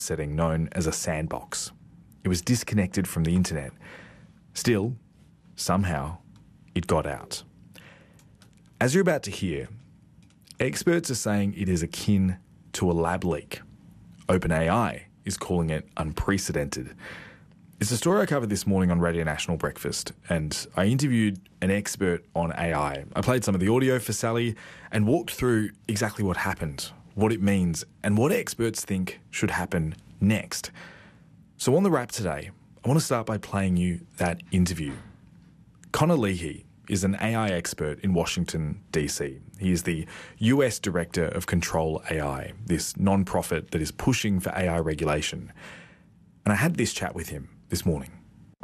setting known as a sandbox. It was disconnected from the internet. Still, somehow, it got out. As you're about to hear, experts are saying it is akin to a lab leak. OpenAI is calling it unprecedented. It's a story I covered this morning on Radio National Breakfast, and I interviewed an expert on AI. I played some of the audio for Sally and walked through exactly what happened, what it means, and what experts think should happen next. So on the wrap today, I want to start by playing you that interview. Connor Leahy is an AI expert in Washington, D.C. He is the US Director of Control AI, this non-profit that is pushing for AI regulation. And I had this chat with him this morning.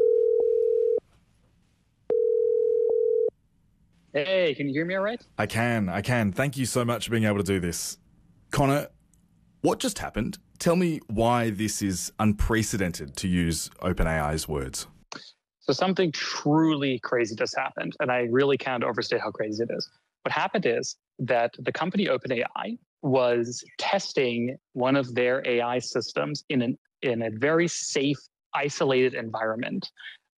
Hey, can you hear me all right? I can. Thank you so much for being able to do this. Connor, what just happened? Tell me why this is unprecedented, to use OpenAI's words. So something truly crazy just happened, and I really can't overstate how crazy it is. What happened is that the company OpenAI was testing one of their AI systems in a very safe, isolated environment.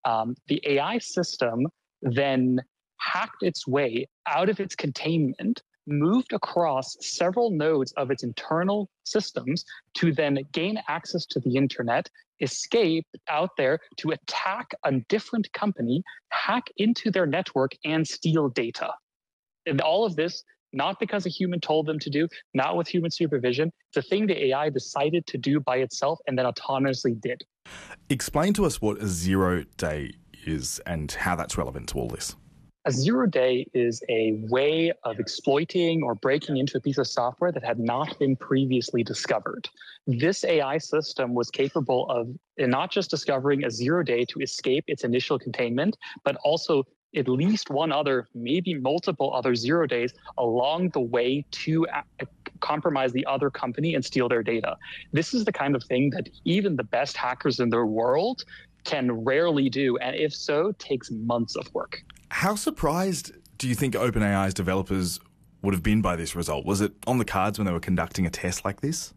The AI system then hacked its way out of its containment, moved across several nodes of its internal systems to then gain access to the internet, escape out there to attack a different company, hack into their network, and steal data. And all of this, not because a human told them to do, not with human supervision. It's a thing the AI decided to do by itself and then autonomously did. Explain to us what a zero-day is and how that's relevant to all this. A zero-day is a way of exploiting or breaking into a piece of software that had not been previously discovered. This AI system was capable of not just discovering a zero-day to escape its initial containment, but also at least one other, maybe multiple other 0 days along the way to compromise the other company and steal their data. This is the kind of thing that even the best hackers in the world can rarely do, and if so, takes months of work. How surprised do you think OpenAI's developers would have been by this result? Was it on the cards when they were conducting a test like this?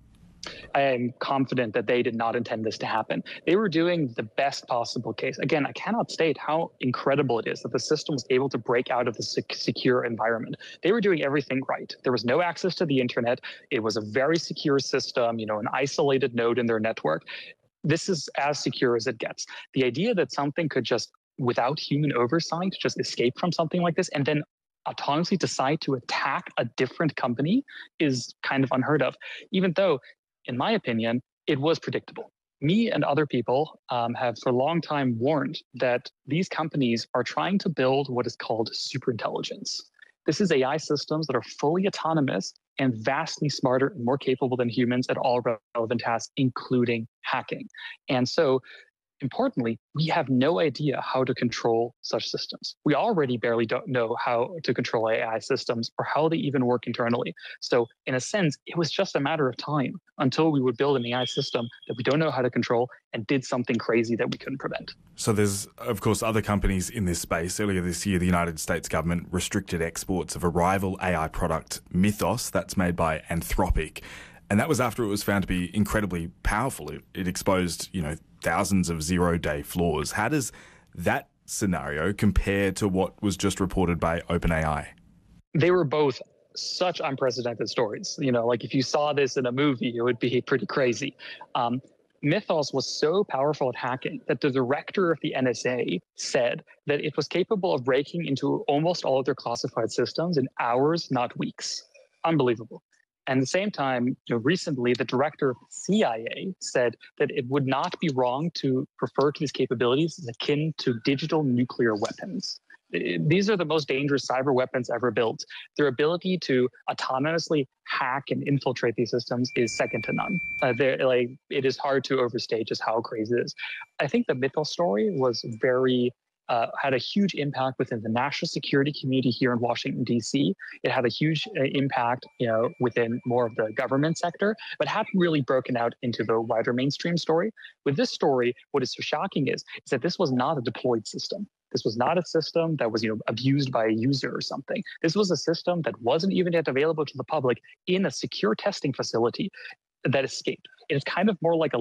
I am confident that they did not intend this to happen. They were doing the best possible case. Again, I cannot state how incredible it is that the system was able to break out of the secure environment. They were doing everything right. There was no access to the internet. It was a very secure system, an isolated node in their network. This is as secure as it gets. The idea that something could just, without human oversight, just escape from something like this and then autonomously decide to attack a different company is kind of unheard of, even though, in my opinion, it was predictable. Me and other people have for a long time warned that these companies are trying to build what is called superintelligence. This is AI systems that are fully autonomous and vastly smarter and more capable than humans at all relevant tasks, including hacking. And so, importantly, we have no idea how to control such systems. We already barely don't know how to control AI systems or how they even work internally. So in a sense, it was just a matter of time until we would build an AI system that we don't know how to control and did something crazy that we couldn't prevent. So there's, of course, other companies in this space. Earlier this year, the United States government restricted exports of a rival AI product, Mythos, that's made by Anthropic. And that was after it was found to be incredibly powerful. It exposed, thousands of zero-day flaws. How does that scenario compare to what was just reported by OpenAI? They were both such unprecedented stories. Like if you saw this in a movie, it would be pretty crazy. Mythos was so powerful at hacking that the director of the NSA said that it was capable of breaking into almost all of their classified systems in hours, not weeks. Unbelievable. And at the same time, recently, the director of the CIA said that it would not be wrong to refer to these capabilities as akin to digital nuclear weapons. These are the most dangerous cyber weapons ever built. Their ability to autonomously hack and infiltrate these systems is second to none. It is hard to overstate just how crazy it is. I think the Mythos story was had a huge impact within the national security community here in Washington, D.C. It had a huge impact, within more of the government sector, but hadn't really broken out into the wider mainstream story. With this story, what is so shocking is that this was not a deployed system. This was not a system that was, abused by a user or something. This was a system that wasn't even yet available to the public in a secure testing facility. that escaped. It's kind of more like a